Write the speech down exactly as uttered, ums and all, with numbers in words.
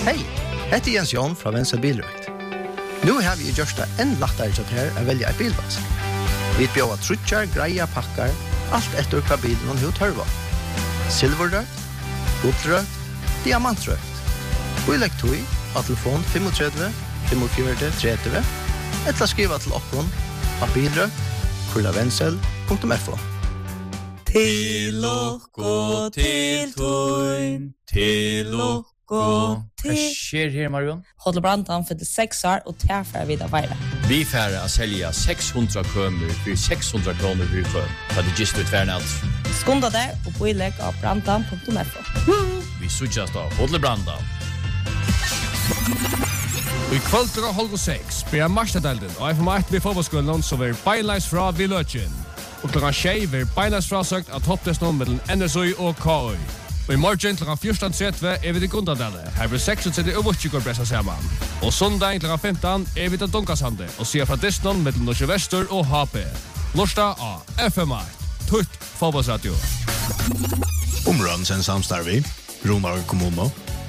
Hej, heter Jens Jon fra Venstre Bilrøkt. Nu har vi gjort det enn lettere til her å velge et bilvask. Vi bjør trutjar, greia, pakkar, alt etter hva bilen og hva tørva. Silverrøkt, gullrøkt, diamantrøkt. Og i lekktøy av telefon fem tre fem fire tre tre eller skriva til okkon av bilrøkt, kurlavensel punktum f o. Til okko, til tøyn, til okko. Hva skjer her, Marion? Hotel Brandan för sex år och tärfär vid Avaira. Vi färre att sälja sex hundra kömer för sex hundra kronor för kön. För det just ut värna allt. Skunda där och boilägg av brandan punktum f o. Vi switchas då, Hotel Brandan. I kvöld klokka halv sex blir Marstadalden og F M ett med fotballskolen som er beinleis fra Villøtjen. Og klokka tjei blir beinleis frasøkt av topptesten mellom N S O og K O. Og i morgen klokka fjorten tretti er vi til Gundadale. Her blir seksogtretti øvåttsikker pressa sammen. Og søndag klokka femten er vi til Dunkasande og sier fra Disney mellom Norge Vester og H P. Lorsta av F M ett, tutt fotballsradio. Områden sen samstarvi, Ronar kommune.